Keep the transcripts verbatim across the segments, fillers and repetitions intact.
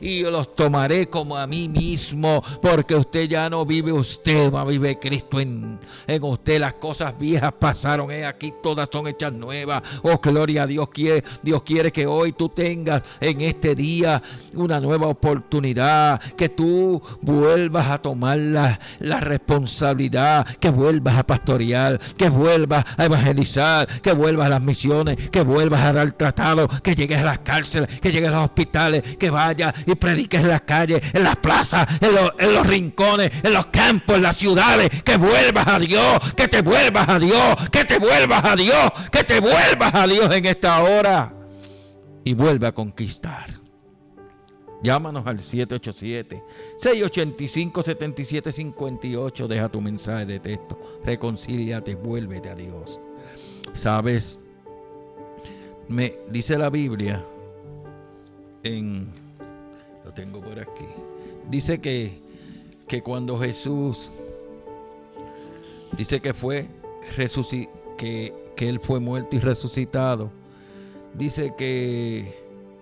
y yo los tomaré como a mí mismo, porque usted ya no vive usted, ma vive Cristo en, en usted. Las cosas viejas pasaron, eh, aquí todas son hechas nuevas. Oh, gloria a Dios. Quiere, Dios quiere que hoy tú tengas en este día una nueva oportunidad, que tú vuelvas a tomar la, la responsabilidad, que vuelvas a pastorear, que vuelvas a evangelizar, que vuelvas a las misiones, que vuelvas a dar tratado, que llegues a las cárceles, que llegues a los hospitales, que vayas y prediques en las calles, en las plazas, en los, en los rincones, en los campos, en las ciudades. Que vuelvas a Dios, que te vuelvas a Dios, que te vuelvas a Dios, que te vuelvas a Dios en esta hora y vuelve a conquistar. Llámanos al siete ocho siete, seis ocho cinco, siete siete cinco ocho. Deja tu mensaje de texto. Reconcíliate, vuélvete a Dios. Sabes, me dice la Biblia en... Lo tengo por aquí. Dice que, que cuando Jesús, dice que fue resuci, que, que Él fue muerto y resucitado. Dice que,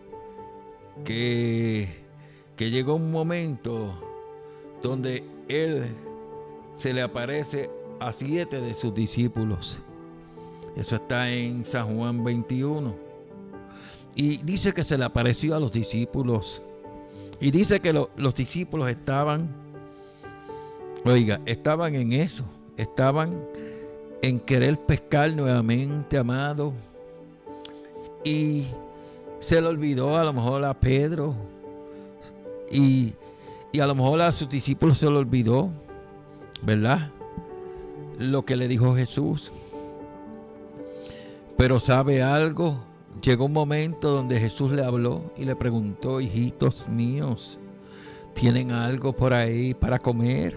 que, que llegó un momento donde Él se le aparece a siete de sus discípulos. Eso está en San Juan veintiuno. Y dice que se le apareció a los discípulos. Y dice que lo, los discípulos estaban, oiga, estaban en eso, estaban en querer pescar nuevamente, amado. Y se le olvidó a lo mejor a Pedro, y, y a lo mejor a sus discípulos se le olvidó, ¿verdad? Lo que le dijo Jesús. Pero ¿sabe algo? Llegó un momento donde Jesús le habló y le preguntó: hijitos míos, ¿tienen algo por ahí para comer?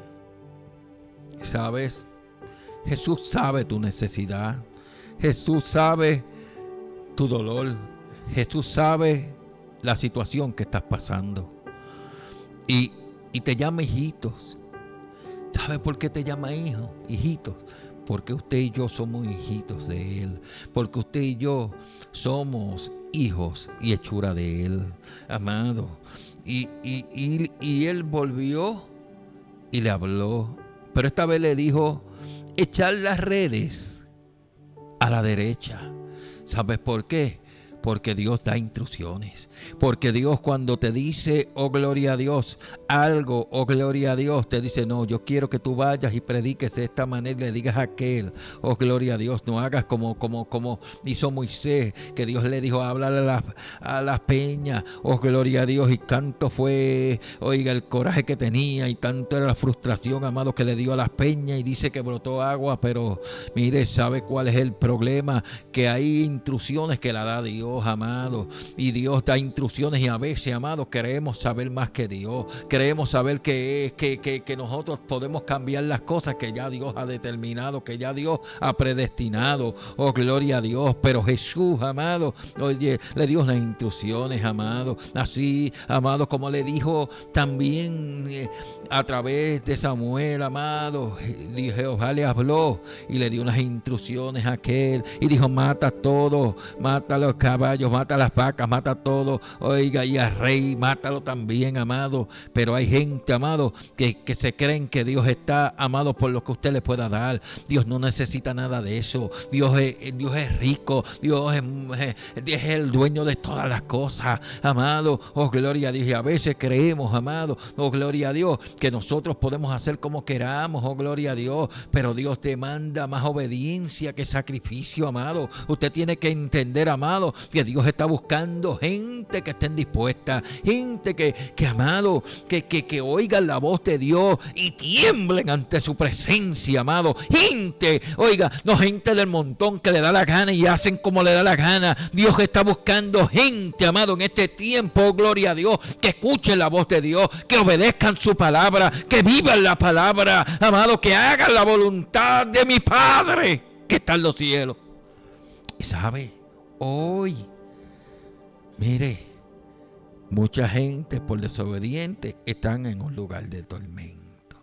¿Sabes? Jesús sabe tu necesidad. Jesús sabe tu dolor. Jesús sabe la situación que estás pasando. Y, y te llama hijitos. ¿Sabe por qué te llama hijo? Hijitos. Porque usted y yo somos hijitos de Él. Porque usted y yo somos hijos y hechura de Él, amado. Y, y, y, y Él volvió y le habló. Pero esta vez le dijo: echar las redes a la derecha. ¿Sabes por qué? Porque Dios da instrucciones. Porque Dios, cuando te dice, oh gloria a Dios, algo, oh gloria a Dios, te dice: no, yo quiero que tú vayas y prediques de esta manera y le digas a aquel, oh gloria a Dios. No hagas como, como, como hizo Moisés, que Dios le dijo: háblale a las, a las peñas, oh gloria a Dios. Y tanto fue, oiga, el coraje que tenía, y tanto era la frustración, amado, que le dio a las peñas, y dice que brotó agua. Pero mire, ¿sabe cuál es el problema? Que hay instrucciones que la da Dios, amado, y Dios da instrucciones, y a veces, amado, queremos saber más que Dios. Queremos saber que, que, que, que nosotros podemos cambiar las cosas que ya Dios ha determinado, que ya Dios ha predestinado. Oh, gloria a Dios. Pero Jesús, amado, oye, le dio las instrucciones, amado. Así, amado, como le dijo también eh, a través de Samuel, amado. Jehová le habló y le dio unas instrucciones a aquel, y dijo: mata todo, mata los caballos, mata las vacas, mata todo. Oiga, y al rey, mátalo también, amado. Pero hay gente, amado, que, que se creen que Dios está, amado, por lo que usted le pueda dar. Dios no necesita nada de eso. Dios es, Dios es rico. Dios es, es el dueño de todas las cosas, amado. Oh, gloria a Dios. Y a veces creemos, amado, oh, gloria a Dios, que nosotros podemos hacer como queramos, oh, gloria a Dios. Pero Dios demanda más obediencia que sacrificio, amado. Usted tiene que entender, amado, que Dios está buscando gente que estén dispuesta, gente que, que amado, que, que, que oigan la voz de Dios y tiemblen ante su presencia, amado. Gente, oiga, no gente del montón que le da la gana y hacen como le da la gana. Dios está buscando gente, amado, en este tiempo, oh, gloria a Dios, que escuchen la voz de Dios, que obedezcan su palabra, que vivan la palabra, amado, que hagan la voluntad de mi Padre que está en los cielos. Y sabe, hoy, mire, mucha gente por desobediente están en un lugar de tormento.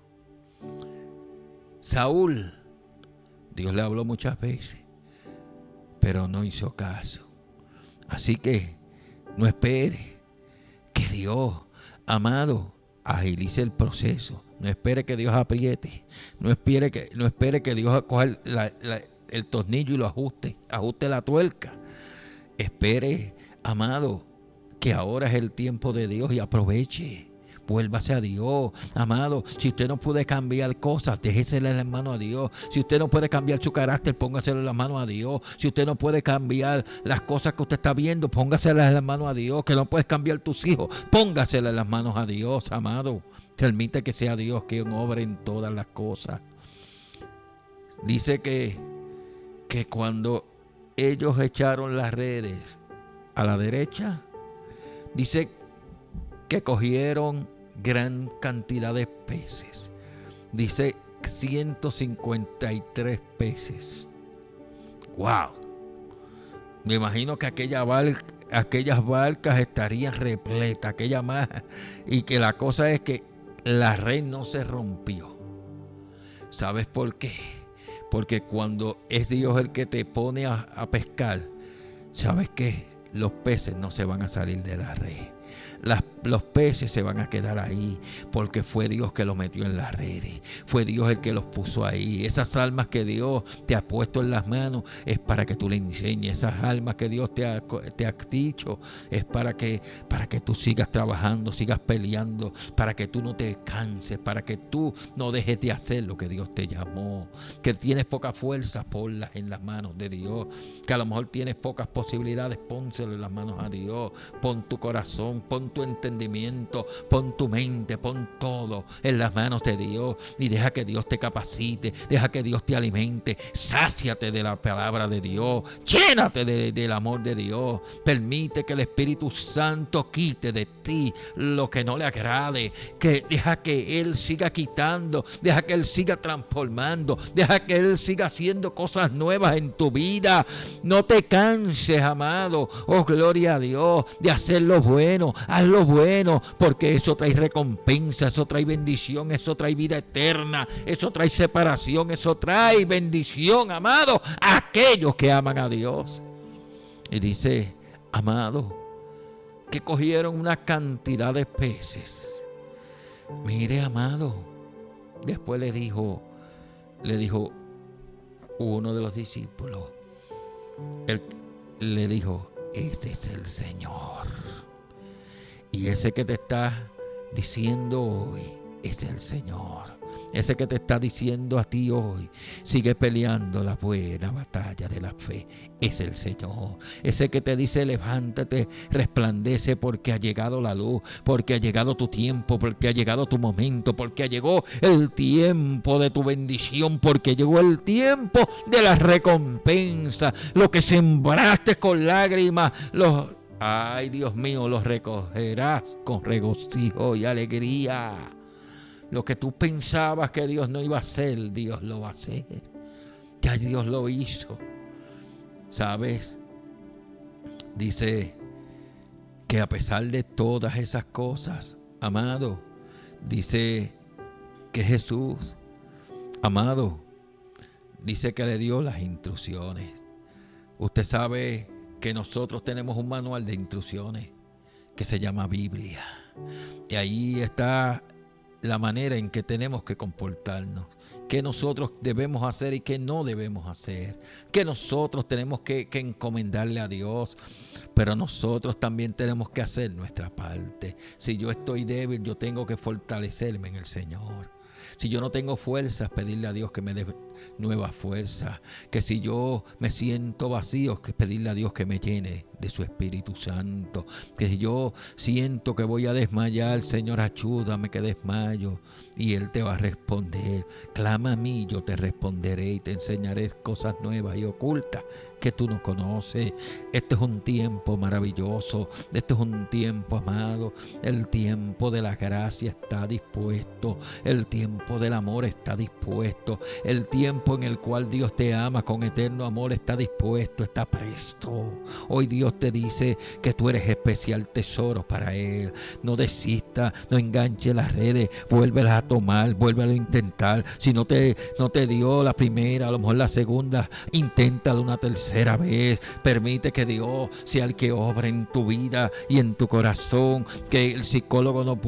Saúl, Dios le habló muchas veces, pero no hizo caso. Así que no espere que Dios, amado, agilice el proceso. No espere que Dios apriete. No espere que, no espere que Dios coja el, la, la, el tornillo y lo ajuste. Ajuste la tuerca. Espere, amado, que ahora es el tiempo de Dios y aproveche. Vuélvase a Dios, amado. Si usted no puede cambiar cosas, déjesela en las manos a Dios. Si usted no puede cambiar su carácter, póngaselo en las manos a Dios. Si usted no puede cambiar las cosas que usted está viendo, póngaselas en las manos a Dios. Que no puedes cambiar tus hijos, póngaselas en las manos a Dios, amado. Permite que sea Dios quien obre en todas las cosas. Dice que, que cuando ellos echaron las redes a la derecha, dice que cogieron gran cantidad de peces. Dice ciento cincuenta y tres peces. ¡Wow! Me imagino que aquella bar, aquellas barcas estarían repletas, aquella más, y que la cosa es que la red no se rompió. ¿Sabes por qué? Porque cuando es Dios el que te pone a, a pescar, ¿sabes qué? Los peces no se van a salir de la red. Las, los peces se van a quedar ahí porque fue Dios que los metió en las redes, fue Dios el que los puso ahí. Esas almas que Dios te ha puesto en las manos es para que tú le enseñes. Esas almas que Dios te ha, te ha dicho es para que, para que tú sigas trabajando, sigas peleando, para que tú no te canses, para que tú no dejes de hacer lo que Dios te llamó. Que tienes poca fuerza, ponlas en las manos de Dios. Que a lo mejor tienes pocas posibilidades, pónselo en las manos a Dios. Pon tu corazón, pon tu entendimiento, pon tu mente, pon todo en las manos de Dios y deja que Dios te capacite, deja que Dios te alimente, sáciate de la palabra de Dios, llénate de, del amor de Dios, permite que el Espíritu Santo quite de ti lo que no le agrade, que deja que Él siga quitando, deja que Él siga transformando, deja que Él siga haciendo cosas nuevas en tu vida. No te canses, amado, oh gloria a Dios, de hacer lo bueno. Haz lo bueno, porque eso trae recompensa, eso trae bendición, eso trae vida eterna, eso trae separación, eso trae bendición, amado, a aquellos que aman a Dios. Y dice, amado, que cogieron una cantidad de peces. Mire, amado, después le dijo, le dijo uno de los discípulos, él le dijo, ese es el Señor. Y ese que te está diciendo hoy es el Señor. Ese que te está diciendo a ti hoy, sigue peleando la buena batalla de la fe, es el Señor. Ese que te dice, levántate, resplandece porque ha llegado la luz, porque ha llegado tu tiempo, porque ha llegado tu momento, porque llegó el tiempo de tu bendición, porque llegó el tiempo de la recompensa. Lo que sembraste con lágrimas, los ay, Dios mío, los recogerás con regocijo y alegría. Lo que tú pensabas que Dios no iba a hacer, Dios lo va a hacer. Ya Dios lo hizo. ¿Sabes? Dice que a pesar de todas esas cosas, amado, dice que Jesús, amado, dice que le dio las instrucciones. Usted sabe que nosotros tenemos un manual de instrucciones que se llama Biblia. Y ahí está la manera en que tenemos que comportarnos, qué nosotros debemos hacer y qué no debemos hacer, que nosotros tenemos que, que encomendarle a Dios, pero nosotros también tenemos que hacer nuestra parte. Si yo estoy débil, yo tengo que fortalecerme en el Señor. Si yo no tengo fuerzas, pedirle a Dios que me dé nueva fuerza. Que si yo me siento vacío, que pedirle a Dios que me llene de su Espíritu Santo. Que si yo siento que voy a desmayar, Señor, ayúdame que desmayo. Y Él te va a responder. Clama a mí, yo te responderé y te enseñaré cosas nuevas y ocultas que tú no conoces. Este es un tiempo maravilloso. Este es un tiempo, amado. El tiempo de la gracia está dispuesto. El tiempo tiempo del amor está dispuesto. El tiempo en el cual Dios te ama con eterno amor está dispuesto, está presto. Hoy Dios te dice que tú eres especial tesoro para Él. No desistas, no enganches las redes, vuélvelas a tomar, vuélvelo a intentar. Si no te, no te dio la primera, a lo mejor la segunda, inténtalo una tercera vez. Permite que Dios sea el que obra en tu vida y en tu corazón, que el psicólogo no